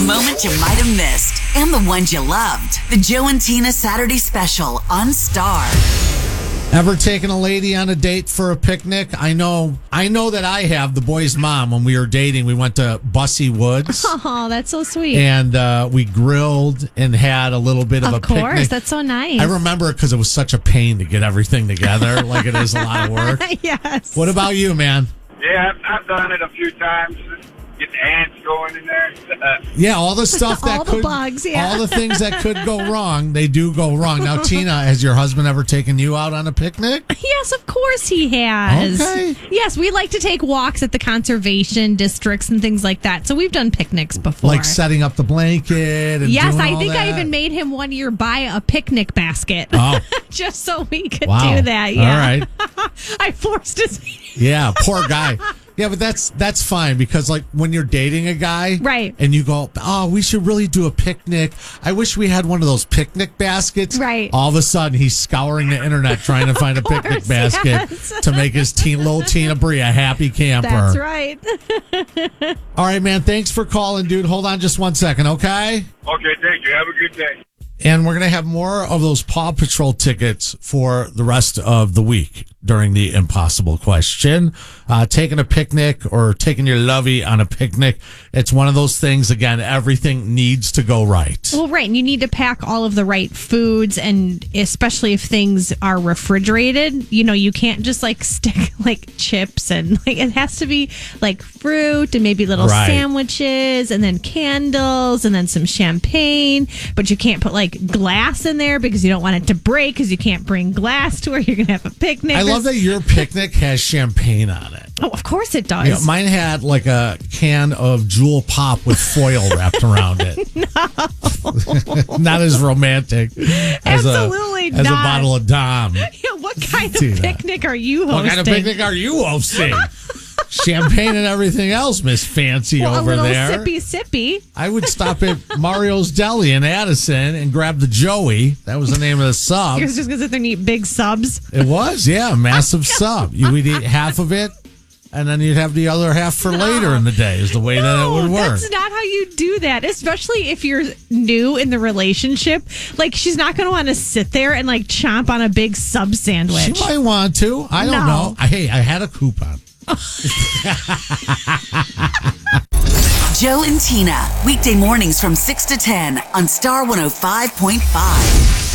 the moments you might have missed and the ones you loved. The Joe and Tina Saturday Special on Star. Ever taken a lady on a date for a picnic? I know that I have. The boy's mom, when we were dating, we went to Bussy Woods. Oh, that's so sweet. And we grilled and had a little bit of a picnic. Of course, that's so nice. I remember it because it was such a pain to get everything together. Like it is a lot of work. Yes. What about you, man? Yeah, I've done it a few times. Get the ants going in there. Yeah, all the stuff that all the bugs, yeah. all the things that could go wrong, they do go wrong. Now, Tina, has your husband ever taken you out on a picnic? Yes, of course he has. Okay. Yes, we like to take walks at the conservation districts and things like that. So we've done picnics before. Like setting up the blanket and yes, doing I all think that? I even made him one year buy a picnic basket. Oh. Just so we could Wow. do that. Yeah. All right. I forced his. Yeah, poor guy. Yeah, but that's fine because like when you're dating a guy, right? And you go, oh, we should really do a picnic. I wish we had one of those picnic baskets. Right. All of a sudden, he's scouring the internet trying to find a picnic basket yes. to make his little Tina Bree a happy camper. That's right. All right, man. Thanks for calling, dude. Hold on just 1 second, okay? Okay, thank you. Have a good day. And we're going to have more of those Paw Patrol tickets for the rest of the week during the Impossible Question. Taking a picnic or taking your lovey on a picnic, it's one of those things, again, everything needs to go right. Well, right. And you need to pack all of the right foods, and especially if things are refrigerated, you can't just like stick like chips and like it has to be like fruit and maybe little Right. sandwiches and then candles and then some champagne. But you can't put like glass in there because you don't want it to break because you can't bring glass to where you're going to have a picnic. I love that your picnic has champagne on it. Oh, of course it does. Mine had like a can of Jewel Pop with foil wrapped around it. No. Not as romantic as Absolutely as a not. bottle of Dom. Yeah, what kind of Tina. picnic are you hosting? What kind of picnic are you hosting? Champagne and everything else, Miss Fancy Well, over a little there. sippy. I would stop at Mario's Deli in Addison and grab the Joey. That was the name of the sub. You're just going to sit there and eat big subs. It was, yeah, a massive sub. You would eat half of it, and then you'd have the other half for later in the day, is the way that it would work. That's not how you do that, especially if you're new in the relationship. Like, she's not going to want to sit there and, like, chomp on a big sub sandwich. She might want to. I don't know. Hey, I had a coupon. Joe and Tina, weekday mornings from 6 to 10 on Star 105.5.